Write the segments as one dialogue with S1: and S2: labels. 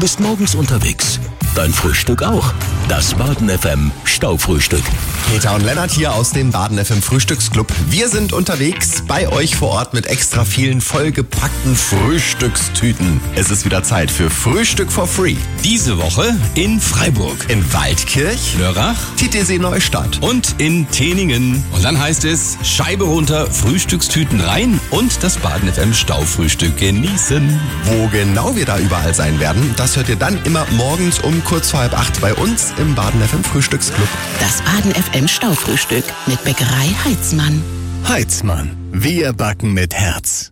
S1: bist morgens unterwegs. Dein Frühstück auch. Das Baden FM Staufrühstück.
S2: Peter und Lennart hier aus dem Baden FM Frühstücksclub. Wir sind unterwegs bei euch vor Ort mit extra vielen vollgepackten Frühstückstüten. Es ist wieder Zeit für Frühstück for Free.
S3: Diese Woche in Freiburg,
S2: In Waldkirch,
S3: Lörrach
S2: Titisee Neustadt.
S3: und in Teningen. Und dann heißt es Scheibe runter, Frühstückstüten rein und das Baden FM Staufrühstück genießen.
S2: Wo genau wir da überall sein werden, das hört ihr dann immer morgens um kurz vor 7:30 bei uns im Baden FM Frühstücksclub.
S4: Das Baden FM Staufrühstück mit Bäckerei Heitzmann.
S5: Heitzmann. Wir backen mit Herz.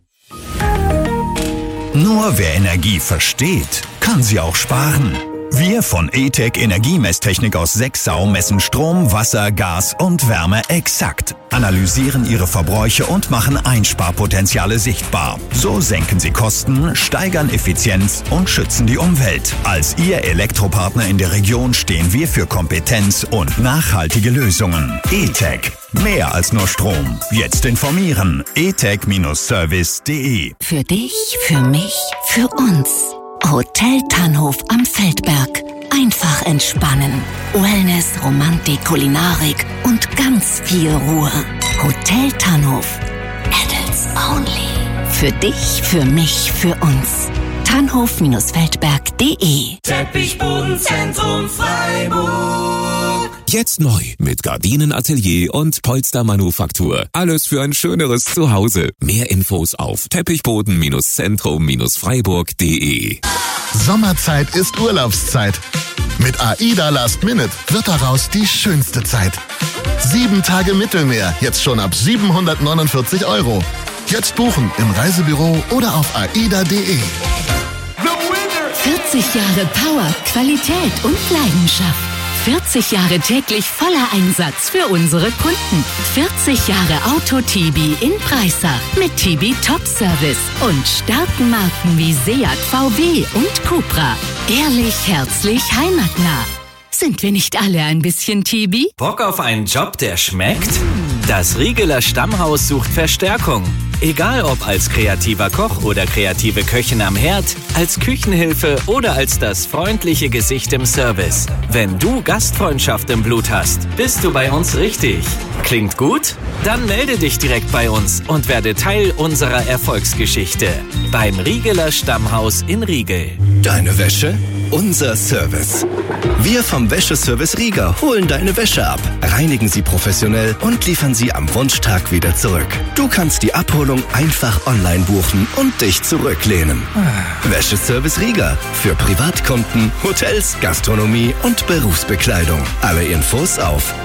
S5: Nur wer Energie versteht, kann sie auch sparen. Wir von E-Tech Energiemesstechnik aus Sexau messen Strom, Wasser, Gas und Wärme exakt, analysieren ihre Verbräuche und machen Einsparpotenziale sichtbar. So senken sie Kosten, steigern Effizienz und schützen die Umwelt. Als Ihr Elektropartner in der Region stehen wir für Kompetenz und nachhaltige Lösungen. E-Tech. Mehr als nur Strom. Jetzt informieren. etech-service.de.
S4: Für dich, für mich, für uns. Hotel Tannhof am Feldberg. Einfach entspannen. Wellness, Romantik, Kulinarik und ganz viel Ruhe. Hotel Tannhof. Adults only. Für dich, für mich, für uns. Tannhof-feldberg.de.
S6: Teppichbodenzentrum Freiburg.
S1: Jetzt neu mit Gardinenatelier und Polstermanufaktur. Alles für ein schöneres Zuhause. Mehr Infos auf teppichboden-zentrum-freiburg.de.
S7: Sommerzeit ist Urlaubszeit. Mit AIDA Last Minute wird daraus die schönste Zeit. 7 Tage Mittelmeer, jetzt schon ab 749 €. Jetzt buchen im Reisebüro oder auf aida.de.
S4: 40 Jahre Power, Qualität und Leidenschaft. 40 Jahre täglich voller Einsatz für unsere Kunden. 40 Jahre Auto-Tibi in Breisach mit Tibi Top Service und starken Marken wie Seat, VW und Cupra. Ehrlich, herzlich, heimatnah. Sind wir nicht alle ein bisschen Tibi?
S8: Bock auf einen Job, der schmeckt? Das Riegeler Stammhaus sucht Verstärkung. Egal ob als kreativer Koch oder kreative Köchin am Herd, als Küchenhilfe oder als das freundliche Gesicht im Service. Wenn du Gastfreundschaft im Blut hast, bist du bei uns richtig. Klingt gut? Dann melde dich direkt bei uns und werde Teil unserer Erfolgsgeschichte. Beim Riegeler Stammhaus in Riegel.
S5: Deine Wäsche, unser Service. Wir vom Wäscheservice Rieger holen deine Wäsche ab, reinigen sie professionell und liefern sie am Wunschtag wieder zurück. Du kannst die Abholung einfach online buchen und dich zurücklehnen. Wäscheservice Rieger für Privatkunden, Hotels, Gastronomie und Berufsbekleidung. Alle Infos auf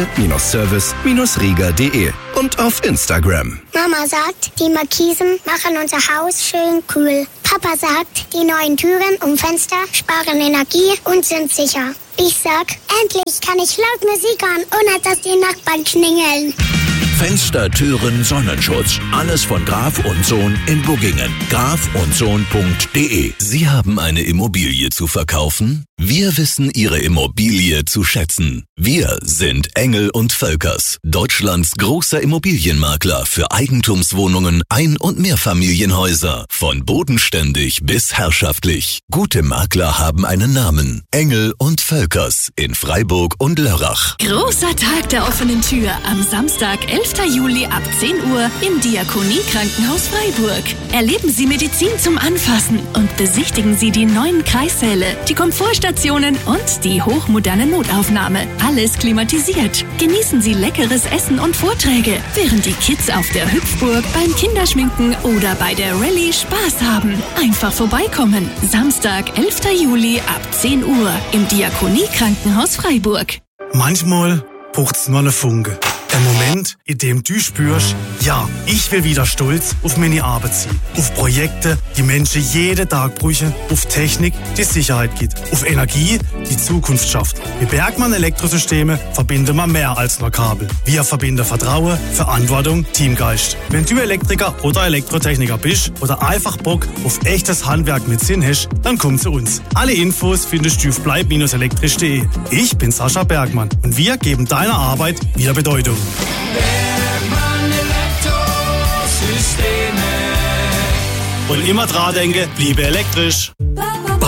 S5: wäsche-service-rieger.de und auf Instagram.
S9: Mama sagt, die Markisen machen unser Haus schön kühl. Papa sagt, die neuen Türen und Fenster sparen Energie und sind sicher. Ich sag, endlich kann ich laut Musik hören, ohne dass die Nachbarn klingeln.
S1: Fenster, Türen, Sonnenschutz. Alles von Graf und Sohn in Buggingen. grafundsohn.de. Sie haben eine Immobilie zu verkaufen? Wir wissen Ihre Immobilie zu schätzen. Wir sind Engel & Völkers, Deutschlands großer Immobilienmakler für Eigentumswohnungen, Ein- und Mehrfamilienhäuser. Von bodenständig bis herrschaftlich. Gute Makler haben einen Namen. Engel & Völkers in Freiburg und Lörrach.
S10: Großer Tag der offenen Tür am Samstag, 11. Juli ab 10 Uhr im Diakonie-Krankenhaus Freiburg. Erleben Sie Medizin zum Anfassen und besichtigen Sie die neuen Kreissäle, die Komfortstationen und die hochmoderne Notaufnahme. Alles klimatisiert. Genießen Sie leckeres Essen und Vorträge, während die Kids auf der Hüpfburg, beim Kinderschminken oder bei der Rallye Spaß haben. Einfach vorbeikommen. Samstag, 11. Juli ab 10 Uhr im Diakonie-Krankenhaus Freiburg.
S11: Manchmal braucht's nur eine Funke. Ein Moment, in dem du spürst, ja, ich will wieder stolz auf meine Arbeit sein. Auf Projekte, die Menschen jeden Tag brauchen. Auf Technik, die Sicherheit gibt. Auf Energie, die Zukunft schafft. Mit Bergmann Elektrosysteme verbinden wir mehr als nur Kabel. Wir verbinden Vertrauen, Verantwortung, Teamgeist. Wenn du Elektriker oder Elektrotechniker bist oder einfach Bock auf echtes Handwerk mit Sinn hast, dann komm zu uns. Alle Infos findest du auf bleib-elektrisch.de. Ich bin Sascha Bergmann und wir geben deiner Arbeit wieder Bedeutung.
S6: Bergmann Elektrosysteme.
S11: Und immer dran denken, bliebe elektrisch.
S6: Bei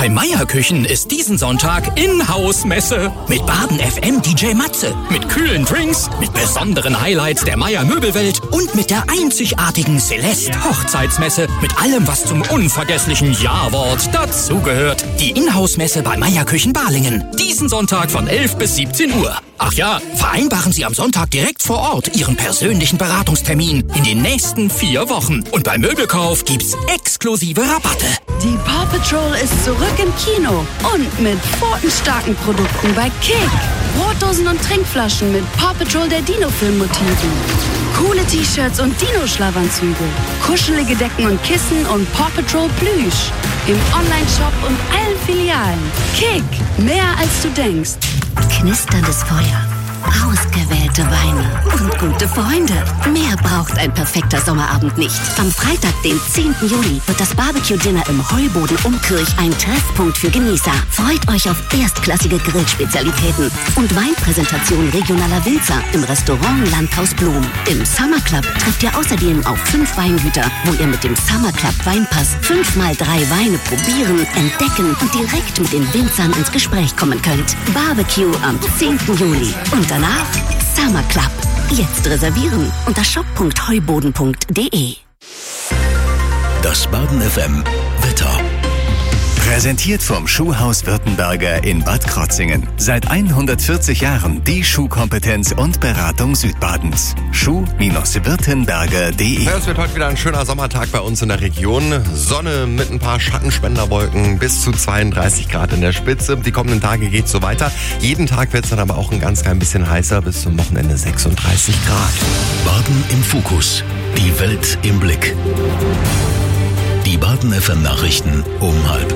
S12: Bei Meier Küchen ist diesen Sonntag Inhouse-Messe mit Baden FM DJ Matze, mit kühlen Drinks, mit besonderen Highlights der Meier Möbelwelt und mit der einzigartigen Celeste Hochzeitsmesse mit allem, was zum unvergesslichen Ja-Wort dazugehört. Die Inhouse-Messe bei Meier Küchen Balingen. Diesen Sonntag von 11 bis 17 Uhr. Ach ja, vereinbaren Sie am Sonntag direkt vor Ort Ihren persönlichen Beratungstermin in den nächsten 4 Wochen. Und beim Möbelkauf gibt's exklusive Rabatte.
S13: Die Paw Patrol ist zurück im Kino und mit pfotenstarken Produkten bei Kick. Brotdosen und Trinkflaschen mit Paw Patrol der Dino-Film-Motiven. Coole T-Shirts und Dino-Schlafanzüge. Kuschelige Decken und Kissen und Paw Patrol Plüsch. Im Online-Shop und allen Filialen. Kick, mehr als du denkst.
S14: Knisterndes Feuer, ausgewählte Weine und gute Freunde. Mehr braucht ein perfekter Sommerabend nicht. Am Freitag, den 10. Juli, wird das Barbecue-Dinner im Heuboden Umkirch ein Treffpunkt für Genießer. Freut euch auf erstklassige Grillspezialitäten und Weinpräsentation regionaler Winzer im Restaurant Landhaus Blum. Im Summer Club trefft ihr außerdem auf 5 Weingüter, wo ihr mit dem Summer Club Weinpass 5x3 Weine probieren, entdecken und direkt mit den Winzern ins Gespräch kommen könnt. Barbecue am 10. Juli. Und danach Summer Club. Jetzt reservieren unter shop.heuboden.de.
S1: Das Baden FM Wetter.
S5: Präsentiert vom Schuhhaus Württemberger in Bad Krotzingen. Seit 140 Jahren die Schuhkompetenz und Beratung Südbadens. Schuh-württemberger.de.
S2: Ja, es wird heute wieder ein schöner Sommertag bei uns in der Region. Sonne mit ein paar Schattenspenderwolken, bis zu 32 Grad in der Spitze. Die kommenden Tage geht es so weiter. Jeden Tag wird es dann aber auch ein ganz klein bisschen heißer, bis zum Wochenende 36 Grad.
S1: Baden im Fokus. Die Welt im Blick. Die Baden FM Nachrichten um 12:30.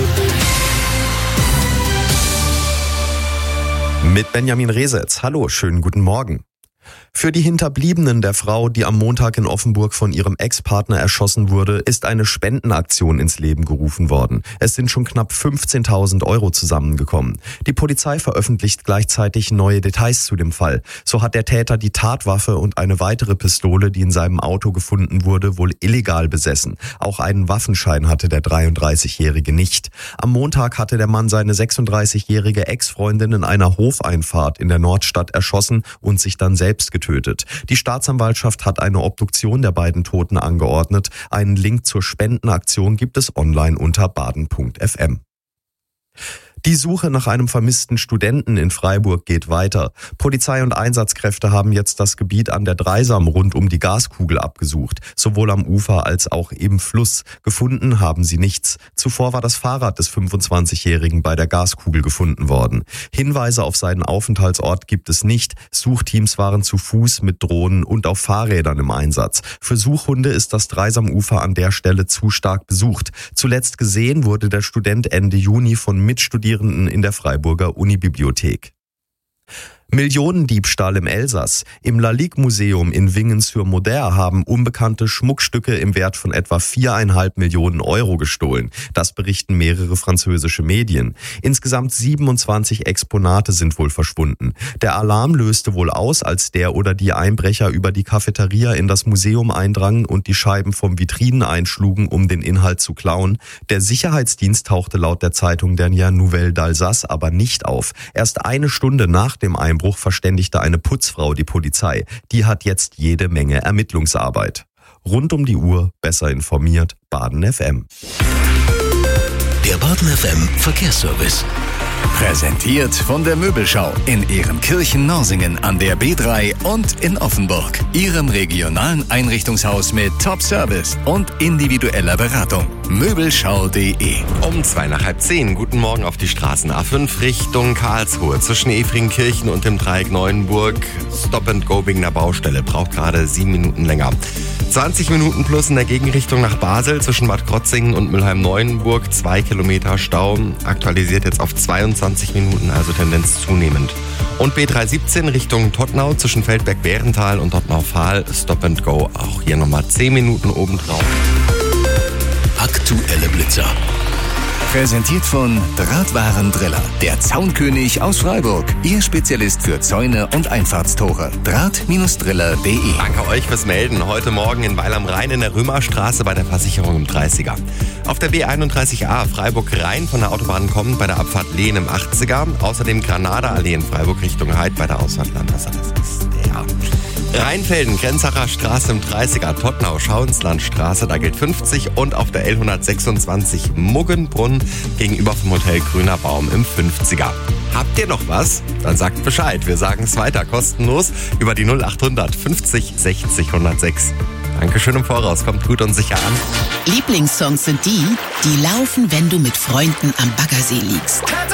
S2: Mit Benjamin Resetz. Hallo, schönen guten Morgen. Für die Hinterbliebenen der Frau, die am Montag in Offenburg von ihrem Ex-Partner erschossen wurde, ist eine Spendenaktion ins Leben gerufen worden. Es sind schon knapp 15.000 € zusammengekommen. Die Polizei veröffentlicht gleichzeitig neue Details zu dem Fall. So hat der Täter die Tatwaffe und eine weitere Pistole, die in seinem Auto gefunden wurde, wohl illegal besessen. Auch einen Waffenschein hatte der 33-Jährige nicht. Am Montag hatte der Mann seine 36-jährige Ex-Freundin in einer Hofeinfahrt in der Nordstadt erschossen und sich dann selbst getötet. Die Staatsanwaltschaft hat eine Obduktion der beiden Toten angeordnet. Einen Link zur Spendenaktion gibt es online unter baden.fm. Die Suche nach einem vermissten Studenten in Freiburg geht weiter. Polizei und Einsatzkräfte haben jetzt das Gebiet an der Dreisam rund um die Gaskugel abgesucht, sowohl am Ufer als auch im Fluss. Gefunden haben sie nichts. Zuvor war das Fahrrad des 25-Jährigen bei der Gaskugel gefunden worden. Hinweise auf seinen Aufenthaltsort gibt es nicht. Suchteams waren zu Fuß, mit Drohnen und auf Fahrrädern im Einsatz. Für Suchhunde ist das Dreisamufer an der Stelle zu stark besucht. Zuletzt gesehen wurde der Student Ende Juni von Mitstudierenden in der Freiburger Unibibliothek. Millionendiebstahl im Elsass. Im Lalique-Museum in Wingen-sur-Moder haben Unbekannte Schmuckstücke im Wert von etwa 4,5 Millionen € gestohlen. Das berichten mehrere französische Medien. Insgesamt 27 Exponate sind wohl verschwunden. Der Alarm löste wohl aus, als der oder die Einbrecher über die Cafeteria in das Museum eindrangen und die Scheiben vom Vitrinen einschlugen, um den Inhalt zu klauen. Der Sicherheitsdienst tauchte laut der Zeitung Dernière Nouvelle d'Alsace aber nicht auf. Erst eine Stunde nach dem Einbruch verständigte eine Putzfrau die Polizei. Die hat jetzt jede Menge Ermittlungsarbeit. Rund um die Uhr, besser informiert, Baden FM.
S1: Der Baden FM Verkehrsservice.
S5: Präsentiert von der Möbelschau in Ehrenkirchen-Norsingen an der B3 und in Offenburg. Ihrem regionalen Einrichtungshaus mit Top-Service und individueller Beratung. Möbelschau.de.
S2: Um 9:02. Guten Morgen auf die Straßen A5 Richtung Karlsruhe. Zwischen Efringkirchen und dem Dreieck Neuenburg. Stop and Go wegen der Baustelle. Braucht gerade 7 Minuten länger. 20 Minuten plus in der Gegenrichtung nach Basel. Zwischen Bad Krotzingen und Mülheim-Neuenburg. 2 Kilometer Stau. Aktualisiert jetzt auf 22 Minuten, also Tendenz zunehmend. Und B317 Richtung Todtnau zwischen Feldberg-Bärental und Todtnau-Fahl. Stop and Go. Auch hier nochmal 10 Minuten obendrauf.
S1: Aktuelle Blitzer.
S5: Präsentiert von Drahtwarendriller, der Zaunkönig aus Freiburg. Ihr Spezialist für Zäune und Einfahrtstore. Draht-driller.de.
S15: Danke euch fürs Melden. Heute Morgen in Weil am Rhein in der Römerstraße bei der Versicherung im 30er. Auf der B31a Freiburg-Rhein von der Autobahn kommend bei der Abfahrt Lehn im 80er. Außerdem Granada-Allee in Freiburg Richtung Heid bei der Ausfahrt Landwasser. Das ist der. Rheinfelden, Grenzacher Straße im 30er, Tottenau, Schauinslandstraße, da gilt 50 und auf der L126 Muggenbrunn gegenüber vom Hotel Grüner Baum im 50er. Habt ihr noch was? Dann sagt Bescheid. Wir sagen es weiter kostenlos über die 0800 50 60 106. Dankeschön im Voraus, kommt gut und sicher an.
S16: Lieblingssongs sind die laufen, wenn du mit Freunden am Baggersee liegst.